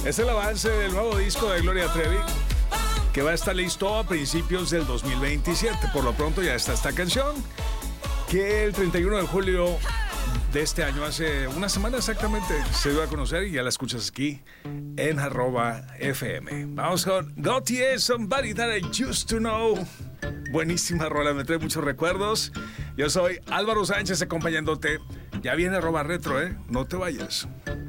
Es el avance del nuevo disco de Gloria Trevi, que va a estar listo a principios del 2027. Por lo pronto ya está esta canción, que el 31 de julio de este año, hace una semana exactamente, se dio a conocer y ya la escuchas aquí en @FM. Vamos con Gotye, Somebody That I Used to Know. Buenísima rola, me trae muchos recuerdos. Yo soy Álvaro Sánchez acompañándote. Ya viene @retro, no te vayas.